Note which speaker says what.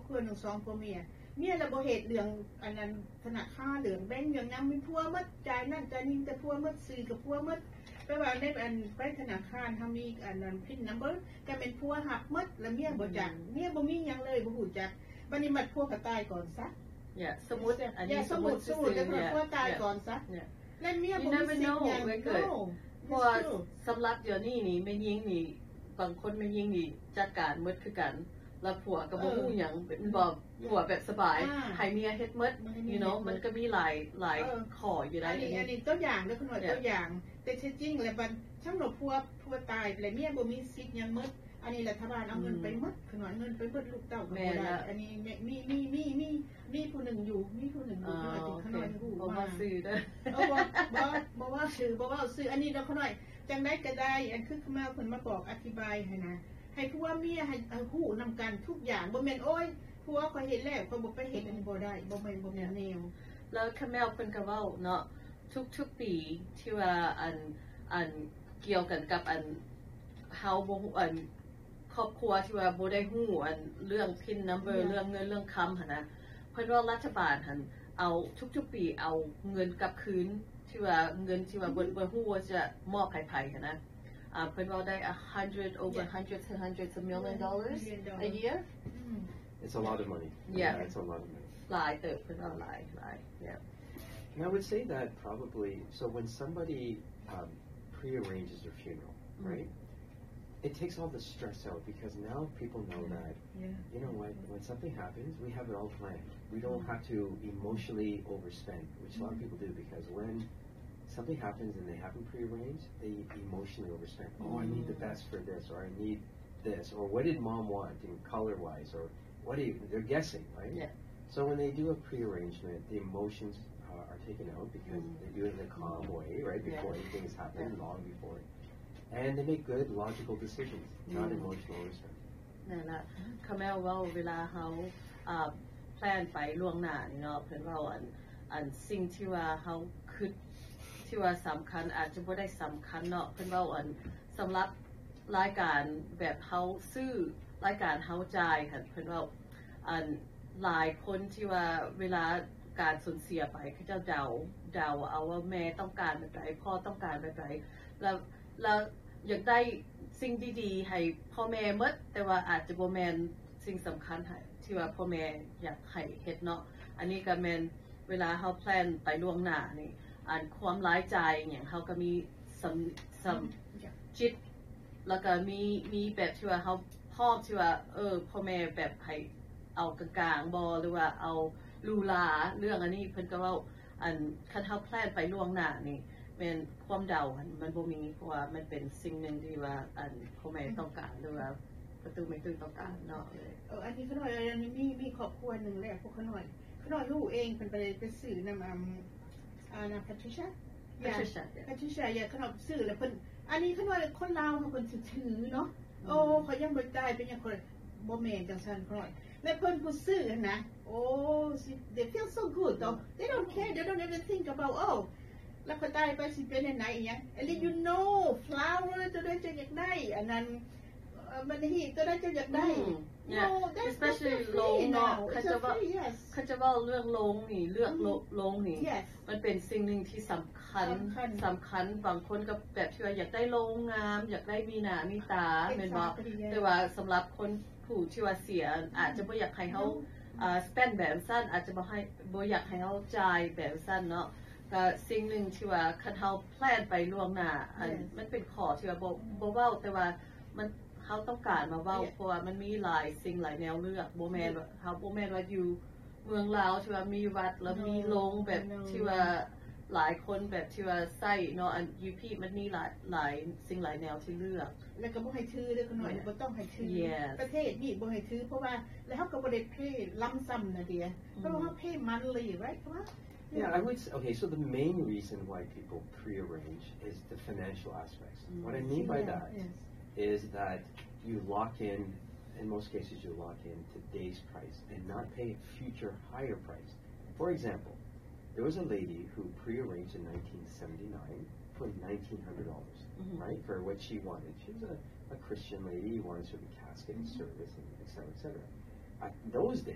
Speaker 1: รัวหนึ่งสองผัวเมียระบบเหตุเรื่องอันนั้นธนาคารเรื่องแบงก์เรื่องยังเป็นผัวมัดจ่ายนั่นจ่ายนี่แต่ผัวมัดซื้อกับผัวมัดไปว่าในอันไปธนาคารทำมีอันนั้นพินนัมเบอร์ก็เป็นผัวหักมัดแล้วเมียบ่จักเมียบ่มียังเลยบ่หูจักบัดนี้มัดผัวก็ตายก่อนซะ
Speaker 2: สมมุติอันนี้
Speaker 1: สมมุติก็ผัวตายก่อนซะแล้วเมียบ่มีสิทธิ์ยัง
Speaker 2: เกิดเพราะสำหรับเดี๋ยวนี้นี่ไม่ยิงนี่บางคนไม่ยิงนี่จัดการมืดคือกันแล้วผัวก็บ่ฮู้หยังบอกผัวแบบสบายให้เมียเฮ็ดมืดมันก็มีหลายข้ออยู่ได้
Speaker 1: อันนี้ตัวอย่างแล้วคุณว่าตัวอย่างแต่จริงๆแล้วมันช่างดอกผัวตายแล้วเมียบ่มีสิทธิ์ยังมืดอันนี้รัฐบาลเอาเงินไปมืดคุณว่าเงินไปมืดลูกเต้าบ่ได้อันนี้มีผู้หนึ่งอยู่ขน้อยฮู้
Speaker 2: ว่าซื้อเด้อ
Speaker 1: บ่ว่าซื้ออันนี้เราขน้อยจังได๋ก็ได้อันคือมาเพิ่นมาบอกอธิบายให้นะให้ผัวเมียให้ฮู้นำกันทุกอย่างบ่แม่นโอ้ยผัวก็เฮ็ดแล้วก็บ่ไปเฮ็ดอันนี้บ่ได้บ่แม่นแนว
Speaker 2: แล้วคาเมลเพิ่นก็เว้าเนาะทุกปีที่ว่าอันเกี่ยวกันกับอันเฮาบ่ฮู้อันครอบครัวที่ว่าบ่ได้ฮู้อันเรื่อง PIN number เรื่องเงินเรื่องคำหั่นนะเพิ่นว่ารัฐบาลหั่นเอาทุกปีเอาเงินกลับคืนที่ว่าเงินที่ว่าบ่ฮู้ว่าจะมอบให้ไผหั่นนะเพิ่นว่าได้over hundreds of $1,000,000 a year
Speaker 3: It's a lot of money. It's a lot of money.
Speaker 2: หลายเติบเพิ่นว่าหลาย
Speaker 3: And I would say that probably so when somebody prearranges their funeral, right? It takes all the stress out because now people know that you know when something happens, we have it all planned. We don't have to emotionally overspend, which a lot of people do because when something happens and they haven't prearranged, they emotionally overspend. Oh, I need the best for this, or I need this, or what did mom want in color-wise, or they're guessing, right? So when they do a prearrangement, the emotions are taken out because they do it in a calm way, right, before anything has happened, long before. And they make good, logical decisions, not emotional overspend.
Speaker 2: นั่นล่ะคาเมลว่าเวลาเฮาแพลนไปล่วงหน้านี่เนาะเพิ่นว่าอันสิ่งที่ว่าเฮาคิดที่ว่าสำคัญอาจจะบ่ได้สำคัญเนาะเพิ่นว่าอันสำหรับรายการแบบเฮาซื้อรายการเฮาจ่ายค่ะเพิ่นว่าอันหลายคนที่ว่าเวลาการสูญเสียไปเขาจะเดาเอาว่าแม่ต้องการแบบไหนพ่อต้องการแบบไหนแล้วอยากได้สิ่งดีๆให้พ่อแม่หมดแต่ว่าอาจจะบ่แม่นสิ่งสำคัญให้ที่ว่าพ่อแม่อยากให้เฮ็ดเนาะอันนี้ก็แม่นเวลาเฮาแพลนไปล่วงหน้านี่อันความหลายใจอย่างเฮาก็มีจิตแล้วก็มีแบบที่ว่าเฮาพร้อมที่ว่าพ่อแม่แบบให้เอากลางๆบ่หรือว่าเอาลูลาเรื่องอันนี้เพิ่นก็เว้าอันคันเฮาแพลนไปล่วงหน้านี่แม่นความเดามันบ่มีเพราะว่ามันเป็นสิ่งนึงที่ว่าอันพ่อแม่ต้องการหรือว่าประตูไม่ตื่นต้องการเนาะ
Speaker 1: อันนี้ขน้อยอันนี้มีครอบครัวนึงแล้วพวกขน้อยรู้เองเพิ่นไปซื้อนำนะPatricia อย่าขนมซื้อแล้วเพิ่นอันนี้ขน้อยคนลาวเพิ่นถือเนาะโอ้เขายังบ่จ่ายเป็นหยังคนบ่แม่นจังซั่นขน้อยแล้วเพิ่นผู้ซื้อนะโอ้ they feel so good though they don't care they don't even think aboutแล้วก็ตายไปสิเป็นไหนอีหยังand then you know flower ตัวใดจะอยากได้อันนั้นมันนี่ตัวใดจะอยากได้
Speaker 2: especially โรงเนาะเขาจะว่าเรื่องโรงนี่เลือกโรงนี่มันเป็นสิ่งนึงที่สำคัญบางคนก็แบบที่ว่าอยากได้โรงงามอยากได้มีหน้ามีตาแม่นบ่แต่ว่าสำหรับคนผู้ที่ว่าเสียอาจจะบ่อยากให้เฮาspend แบบสั้นอาจจะบ่อยากให้เฮาจ่ายแบบสั้นเนาะก็สิ่งนึงที่ว่าคันเฮาแพลนไปล่วงหน้ามันเป็นข้อที่ว่าบ่เว้าแต่ว่ามันเฮาต้องการมาเว้าเพราะว่ามันมีหลายสิ่งหลายแนวเลือกบ่แม่นว่าเฮาบ่แม่นว่าอยู่เมืองลาวที่ว่ามีวัดแล้วมีโรงแบบที่ว่าหลายคนแบบที่ว่าใส่เนาะอัน UP มันมีหลายสิ่งหลายแนวที่เลือก
Speaker 1: แล้วก็บ่ให้ถือเด้อขน้อยบ่ต้องให้ถือประเทศนี้บ่ให้ถือเพราะว่าแล้วเฮาก็บ่ได้เพย์ล้ำซ้ำนะเดียเพราะว่าเฮาเพย์monthly right
Speaker 3: Yeah, I would say, okay, so the main reason why people prearrange is the financial aspects. What I mean by that is that you lock in most cases you lock in today's price and not pay a future higher price. For example, there was a lady who prearranged in 1979 for $1,900, right, for what she wanted. She was a Christian lady, wanted to have a casket and service, and et cetera, et cetera. Those days,